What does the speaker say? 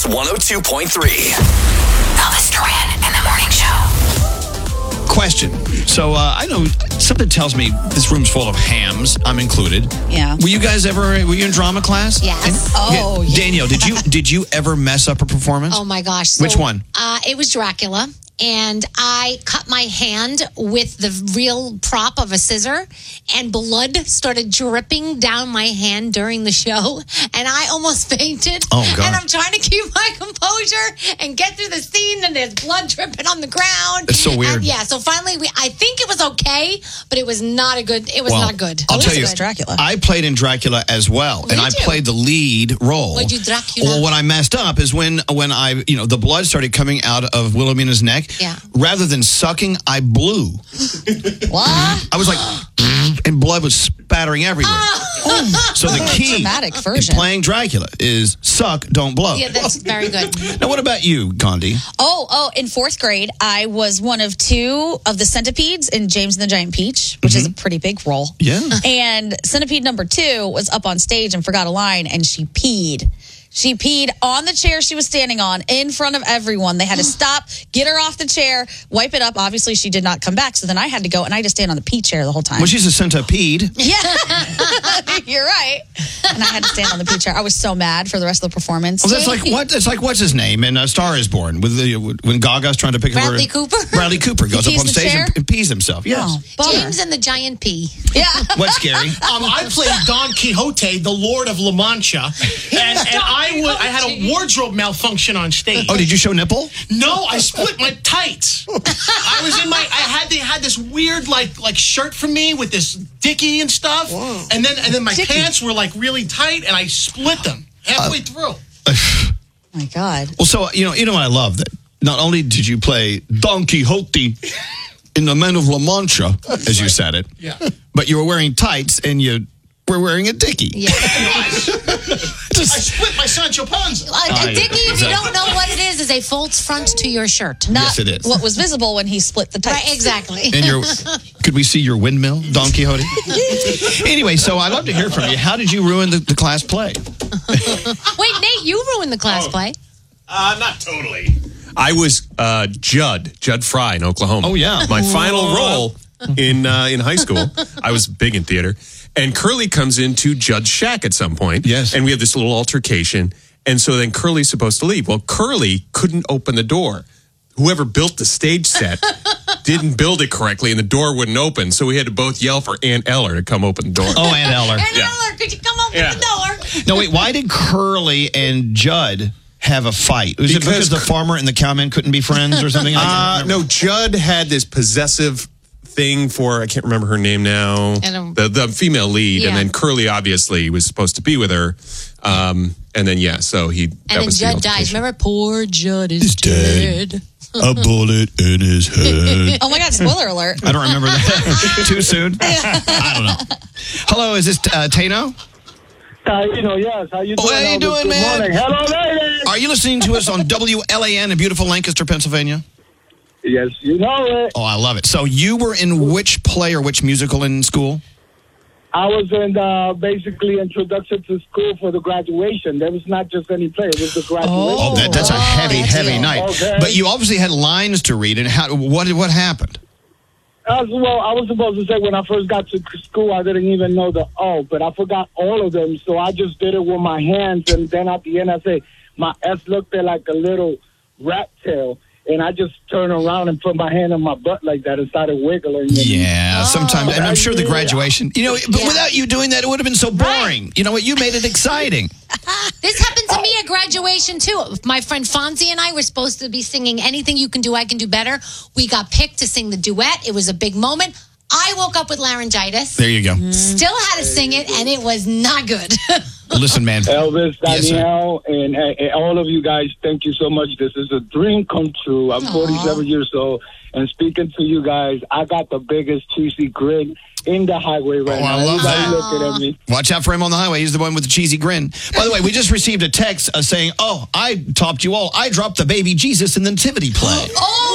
102.3. Elvis Duran in the morning show. Question. So I know something tells me this room's full of hams. I'm included. Yeah. Were you in drama class? Yes. Yeah. Danielle, did you ever mess up a performance? Oh my gosh. So, Which one? It was Dracula. And I cut my hand with the real prop of a scissor, and blood started dripping down my hand during the show, and I almost fainted. Oh, God. And I'm trying to keep my composure and get through the scene, and there's blood dripping on the ground. It's so weird. And yeah, so finally, I think it was okay, but it was not good. I'll tell you, Dracula. I played in Dracula as well, and I played the lead role. What'd you Dracula? Well, what I messed up is when I, the blood started coming out of Wilhelmina's neck. Yeah. Rather than sucking, I blew. What? I was like, and blood was spattering everywhere. So the key Dramatic in version. playing Dracula is suck, don't blow. Yeah, that's very good. Now, what about you, Gandhi? Oh, in fourth grade, I was one of two of the centipedes in James and the Giant Peach, which is a pretty big role. Yeah. And centipede number 2 was up on stage and forgot a line, and she peed. She peed on the chair she was standing on in front of everyone. They had to stop, get her off the chair, wipe it up. Obviously, she did not come back. So then I had to go, and I had to stand on the pee chair the whole time. Well, she's a centipede. Yeah, you're right. And I had to stand on the pee chair. I was so mad for the rest of the performance. Well, that's like what? It's like what's his name in A Star Is Born when Gaga's trying to pick Bradley her. Cooper? Bradley Cooper goes up pees on the stage chair? and pees himself. Yes. Oh, bummer. James and the Giant Pea. Yeah. What's scary? I played Don Quixote, the Lord of La Mancha, and I had a wardrobe malfunction on stage. Oh, did you show nipple? No, I split my tights. I was in they had this weird like shirt for me with this dicky and stuff, and then my pants were like really tight, and I split them halfway through. Oh my God. Well, so you know what I love that not only did you play Don Quixote in the Men of La Mancha, as you said it, but you were wearing tights and you were wearing a dickie. Yeah. I split my Sancho Panza. A dickie, if you don't know what it is a false front to your shirt. Not Yes, it is. what was visible when he split the tights. Right, exactly. And could we see your windmill, Don Quixote? Anyway, so I'd love to hear from you. How did you ruin the class play? Wait, Nate, you ruined the class play. Not totally. I was Judd Fry in Oklahoma. Oh, yeah. My final role in high school. I was big in theater. And Curly comes into Judd's shack at some point. Yes. And we have this little altercation. And so then Curly's supposed to leave. Well, Curly couldn't open the door. Whoever built the stage set didn't build it correctly, and the door wouldn't open. So we had to both yell for Aunt Eller to come open the door. Oh, Aunt Eller. Aunt Eller, could you come open the door? No, wait, why did Curly and Judd have a fight? Was it because the farmer and the cowman couldn't be friends or something? No, Judd had this possessive thing for, I can't remember her name now, the female lead, and then Curly obviously was supposed to be with her, and then so he and then Judd dies. Remember, poor Judd is dead. A bullet in his head. Oh my God, spoiler alert. I don't remember that. Too soon? I don't know. Hello, is this Tano? Yes. How you doing? How you doing, Good man? morning. Hello, ladies. Are you listening to us on WLAN in beautiful Lancaster, Pennsylvania? Yes, you know it. Oh, I love it. So you were in which play or which musical in school? I was in basically introduction to school for the graduation. There was not just any play; it was the graduation. Oh, that's a heavy night. Okay. But you obviously had lines to read. And what happened? I was supposed to say when I first got to school, I didn't even know the O, but I forgot all of them, so I just did it with my hands. And then at the end, I say my S looked like a little rat tail. And I just turned around and put my hand on my butt like that and started wiggling. Yeah, sometimes. And I'm sure the graduation, but without you doing that, it would have been so boring. Right. You know what? You made it exciting. This happened to me at graduation, too. My friend Fonzie and I were supposed to be singing Anything You Can Do, I Can Do Better. We got picked to sing the duet. It was a big moment. I woke up with laryngitis. There you go. Still had to sing it, and it was not good. Listen, man. Elvis, Danielle, and all of you guys, thank you so much. This is a dream come true. I'm 47 years old, and speaking to you guys, I got the biggest cheesy grin in the highway right now. I love that. Looking at me. Watch out for him on the highway. He's the one with the cheesy grin. By the way, we just received a text saying, I topped you all. I dropped the baby Jesus in the nativity play.